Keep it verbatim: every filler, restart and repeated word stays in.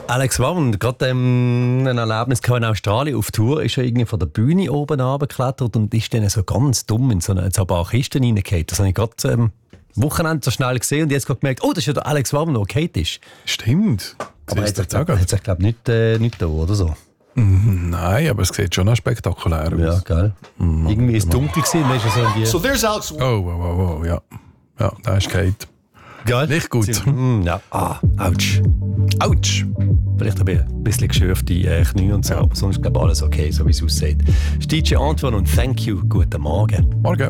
Alex Warren, gerade ähm, ein Erlebnis in Australien auf Tour, ist er irgendwie von der Bühne oben runtergeklettert und ist dann so ganz dumm in so eine, so ein paar Kisten reingefallen. Das habe ich gerade ähm, am Wochenende so schnell gesehen und jetzt gerade gemerkt, oh, das ist ja der Alex Warren, der okay ist. Stimmt. Aber er hat sich, glaube ich, glaub, nicht, äh, nicht da oder so. Mm, nein, aber es sieht schon noch spektakulär aus. Ja, geil. Mm, irgendwie ist es dunkel gewesen, weißt du, so irgendwie. So there's Alex Warren. Oh, wow, wow, wow, ja. Ja, da ist Kate. Geil. Nicht gut. Mm, ja. Ah, ouch. Autsch. Vielleicht ein bisschen geschürfte äh, Knie und so, ja. Aber sonst glaube ich alles okay, so wie es aussieht. Das ist D J Antoine und Thank You. Guten Morgen. Morgen.